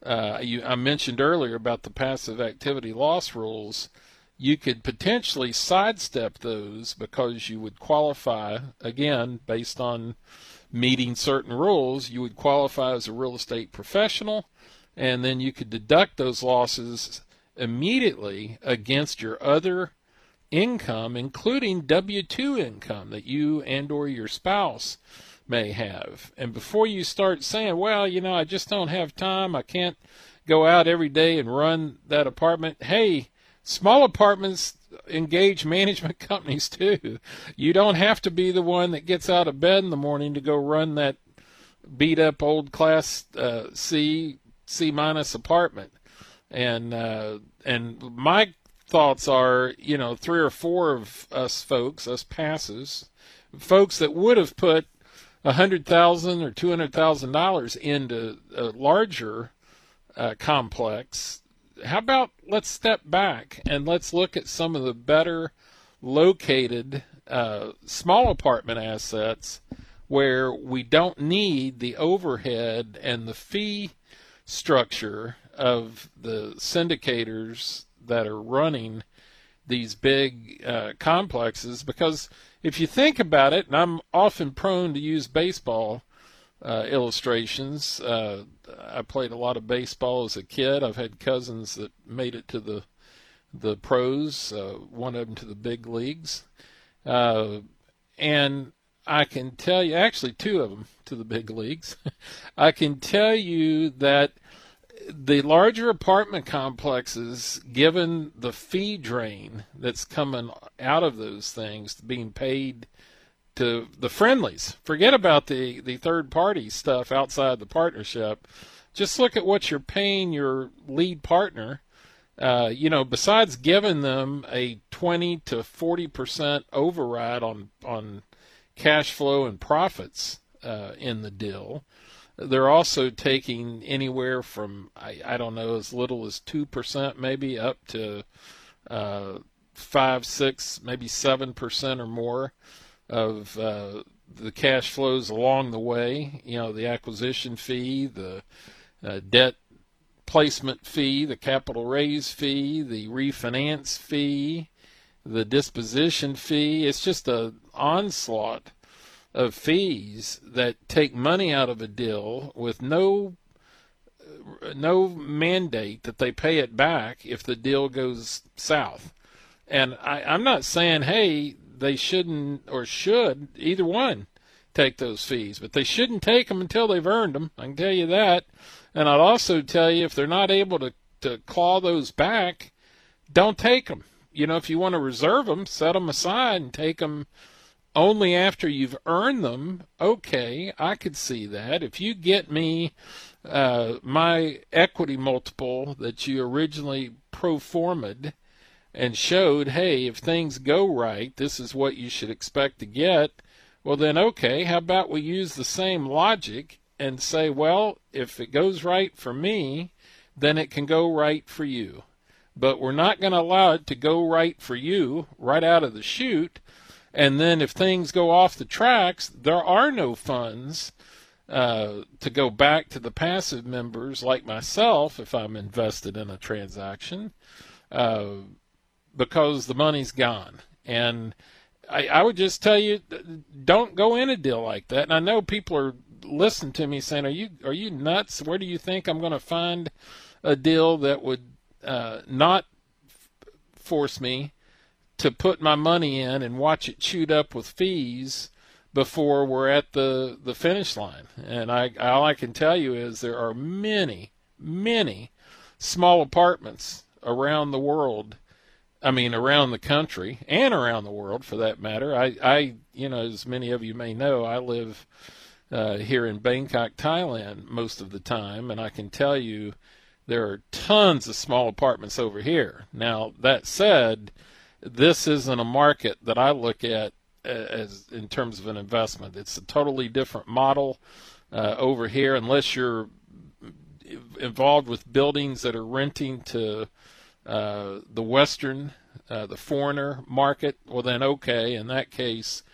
I mentioned earlier about the passive activity loss rules. You could potentially sidestep those because you would qualify, again, based on meeting certain rules, you would qualify as a real estate professional, and then you could deduct those losses immediately against your other income, including W-2 income that you and or your spouse may have. And before you start saying, well, I just don't have time, I can't go out every day and run that apartment. Hey, small apartments engage management companies too. You don't have to be the one that gets out of bed in the morning to go run that beat up old class C minus apartment. And my thoughts are, 3 or 4 of us folks, us passives, folks that would have put $100,000 or $200,000 into a larger complex. How about let's step back and let's look at some of the better located small apartment assets where we don't need the overhead and the fee structure of the syndicators that are running these big complexes. Because if you think about it, and I'm often prone to use baseball illustrations. I played a lot of baseball as a kid. I've had cousins that made it to the pros, one of them to the big leagues. And I can tell you, actually 2 of them to the big leagues. I can tell you that the larger apartment complexes, given the fee drain that's coming out of those things, being paid to the friendlies. Forget about the third party stuff outside the partnership. Just look at what you're paying your lead partner. Besides giving them a 20 to 40% override on cash flow and profits in the deal, they're also taking anywhere from, I don't know, as little as 2% maybe up to 5, 6, maybe 7% or more of the cash flows along the way. The acquisition fee, the debt placement fee, the capital raise fee, the refinance fee, the disposition fee. It's just an onslaught of fees that take money out of a deal with no mandate that they pay it back if the deal goes south. And I'm not saying, hey, they shouldn't or should, either one, take those fees, but they shouldn't take them until they've earned them. I can tell you that. And I'd also tell you, if they're not able to claw those back, don't take them. If you want to reserve them, set them aside and take them only after you've earned them. Okay, I could see that. If you get me my equity multiple that you originally pro forma'd and showed, hey, if things go right, this is what you should expect to get, well then, okay, how about we use the same logic and say, well, if it goes right for me, then it can go right for you. But we're not going to allow it to go right for you right out of the chute. And then if things go off the tracks, there are no funds to go back to the passive members like myself if I'm invested in a transaction, because the money's gone. And I would just tell you, don't go in a deal like that. And I know people are listening to me saying, are you nuts? Where do you think I'm going to find a deal that would not force me to put my money in and watch it chewed up with fees before we're at the finish line? And all I can tell you is there are many, many small apartments around the world. I mean, around the country and around the world, for that matter. I as many of you may know, I live here in Bangkok, Thailand, most of the time, and I can tell you there are tons of small apartments over here. Now, that said, this isn't a market that I look at as in terms of an investment. It's a totally different model over here, unless you're involved with buildings that are renting to the Western, the foreigner market. Well, then, okay, in that case,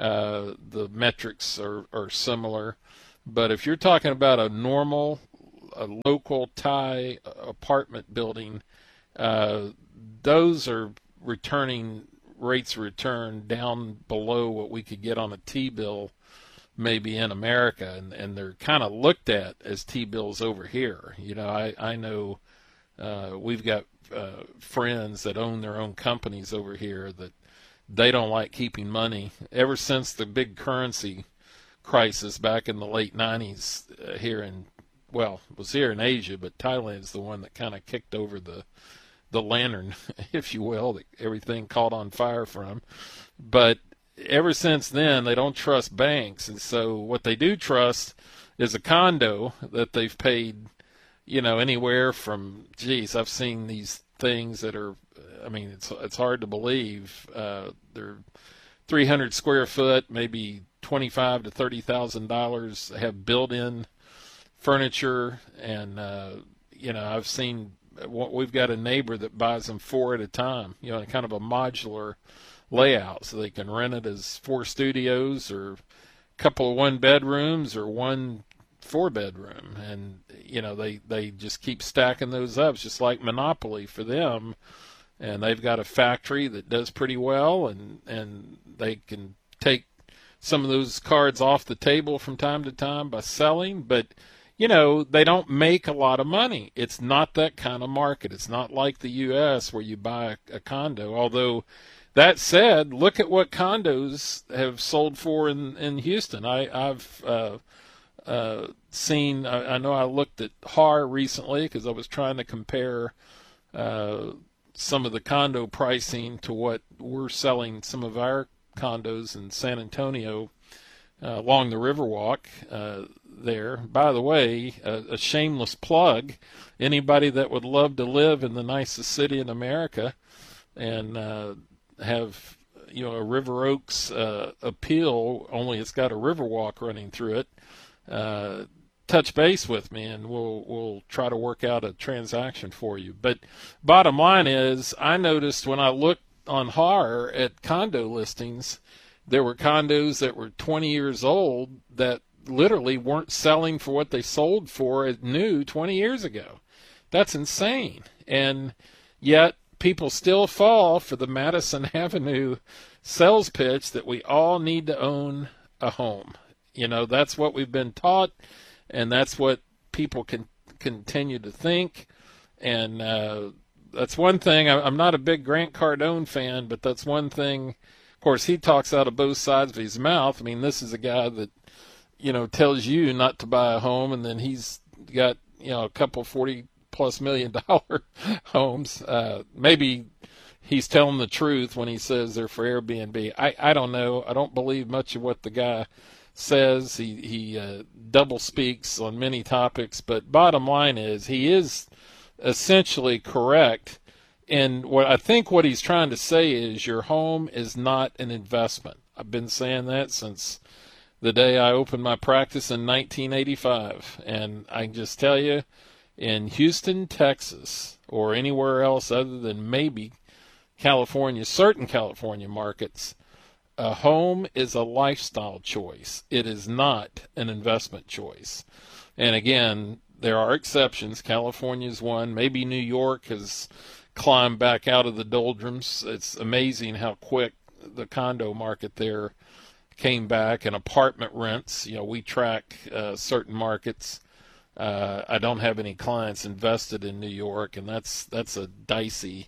the metrics are similar. But if you're talking about a normal a local Thai apartment building, those are returning rates of return down below what we could get on a T-bill maybe in America, and they're kind of looked at as T-bills over here. I know we've got friends that own their own companies over here that they don't like keeping money. Ever since the big currency crisis back in the late 90s it was here in Asia, but Thailand is the one that kind of kicked over the lantern, if you will, that everything caught on fire from. But ever since then, they don't trust banks. And so what they do trust is a condo that they've paid, anywhere from, I've seen these things that are, it's hard to believe. They're 300 square foot, maybe $25,000 to $30,000, have built-in furniture. And, I've seen, we've got a neighbor that buys them 4 at a time, kind of a modular layout, so they can rent it as 4 studios or a couple of 1-bedrooms or 1 4-bedroom, and they just keep stacking those up. It's just like Monopoly for them, and they've got a factory that does pretty well, and they can take some of those cards off the table from time to time by selling, but they don't make a lot of money. It's not that kind of market. It's not like the U.S. where you buy a condo, although that said, look at what condos have sold for in Houston. I've seen, I know I looked at HAR recently because I was trying to compare some of the condo pricing to what we're selling some of our condos in San Antonio along the Riverwalk there. By the way, a shameless plug, anybody that would love to live in the nicest city in America and have a River Oaks appeal, only it's got a Riverwalk running through it, touch base with me and we'll try to work out a transaction for you. But bottom line is, I noticed when I looked on HAR at condo listings, there were condos that were 20 years old that literally weren't selling for what they sold for at new 20 years ago. That's insane. And yet people still fall for the Madison Avenue sales pitch that we all need to own a home. That's what we've been taught, and that's what people can continue to think. And that's one thing. I'm not a big Grant Cardone fan, but that's one thing. Of course, he talks out of both sides of his mouth. This is a guy that, tells you not to buy a home, and then he's got, a couple $40+ million homes. Maybe he's telling the truth when he says they're for Airbnb. I don't know. I don't believe much of what the guy says. He double speaks on many topics, but bottom line is he is essentially correct. And what he's trying to say is your home is not an investment. I've been saying that since the day I opened my practice in 1985. And I can just tell you, in Houston, Texas, or anywhere else other than maybe California, certain California markets, a home is a lifestyle choice. It is not an investment choice. And again, there are exceptions. California's one. Maybe New York has climbed back out of the doldrums. It's amazing how quick the condo market there came back, and apartment rents. We track certain markets. I don't have any clients invested in New York, and that's a dicey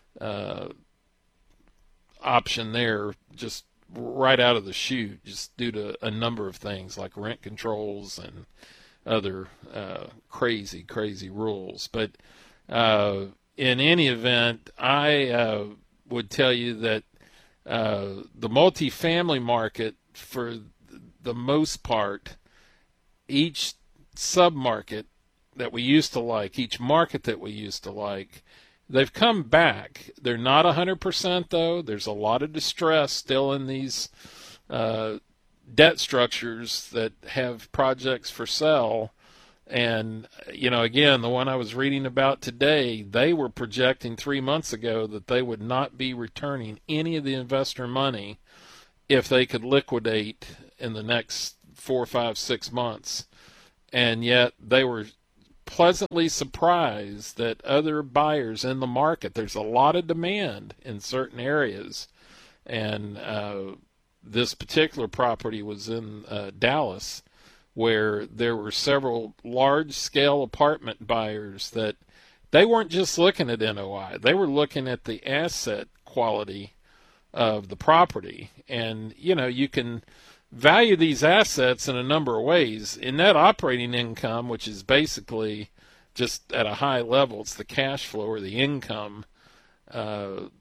option there, just right out of the chute, just due to a number of things like rent controls and other crazy rules. But in any event, I would tell you that the multifamily market, for the most part, each sub-market that we used to like, each market that we used to like, they've come back. They're not 100% though. There's a lot of distress still in these debt structures that have projects for sale. And, again, the one I was reading about today, they were projecting 3 months ago that they would not be returning any of the investor money if they could liquidate in the next 4, 5, 6 months. And yet they were pleasantly surprised that other buyers in the market, there's a lot of demand in certain areas, and this particular property was in Dallas, where there were several large-scale apartment buyers that they weren't just looking at NOI, they were looking at the asset quality of the property. And, you can value these assets in a number of ways. In net operating income, which is basically just at a high level, it's the cash flow or the income, and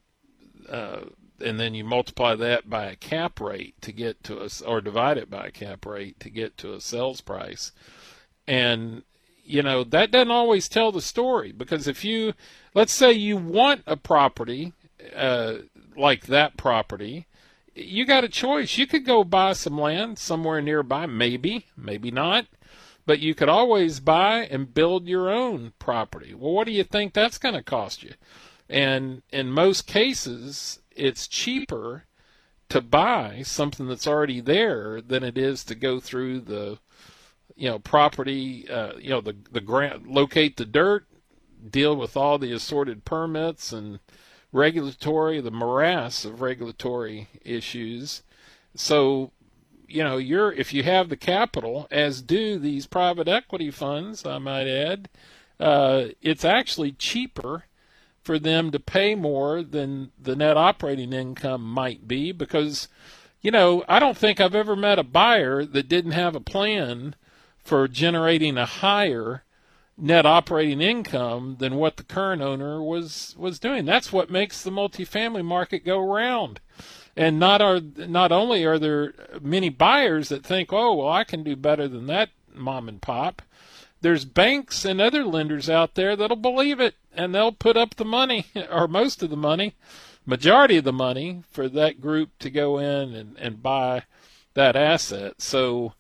then you multiply that by a cap rate to get to or divide it by a cap rate to get to a sales price. And, that doesn't always tell the story, because let's say you want a property like that property, you got a choice. You could go buy some land somewhere nearby, maybe not, but you could always buy and build your own property. Well, what do you think that's going to cost you? And in most cases, it's cheaper to buy something that's already there than it is to go through the, property, the grant, locate the dirt, deal with all the assorted permits and the morass of regulatory issues. So, if you have the capital, as do these private equity funds, I might add, it's actually cheaper for them to pay more than the net operating income might be, because, I don't think I've ever met a buyer that didn't have a plan for generating a higher net operating income than what the current owner was doing. That's what makes the multifamily market go round. And not only are there many buyers that think, oh, well, I can do better than that mom and pop. There's banks and other lenders out there that'll believe it, and they'll put up the money, or most of the money, majority of the money, for that group to go in and buy that asset. So,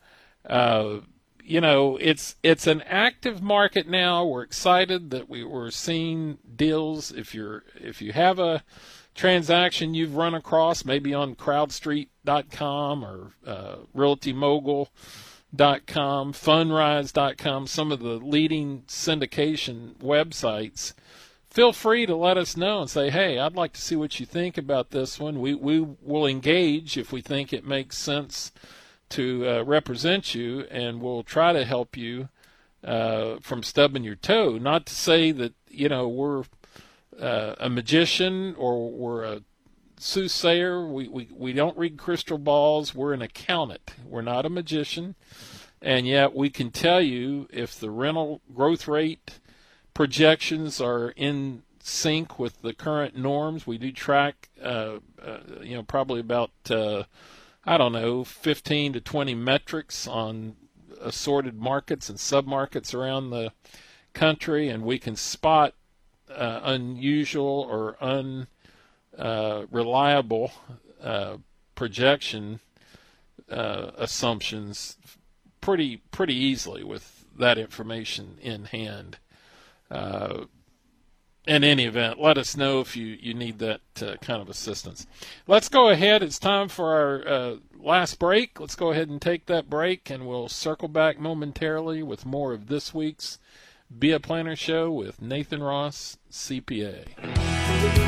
it's an active market now. We're excited that we're seeing deals. If you have a transaction you've run across, maybe on CrowdStreet.com or RealtyMogul.com, Fundrise.com, some of the leading syndication websites, feel free to let us know and say, hey, I'd like to see what you think about this one. We will engage if we think it makes sense to represent you, and we'll try to help you from stubbing your toe. Not to say that, we're a magician or we're a soothsayer. We don't read crystal balls. We're an accountant. We're not a magician. And yet we can tell you if the rental growth rate projections are in sync with the current norms. We do track, probably about 15 to 20 metrics on assorted markets and submarkets around the country, and we can spot unusual or unreliable projection assumptions pretty easily with that information in hand. In any event, let us know if you need that kind of assistance. Let's go ahead. It's time for our last break. Let's go ahead and take that break, and we'll circle back momentarily with more of this week's Be a Planner Show with Nathan Ross, CPA.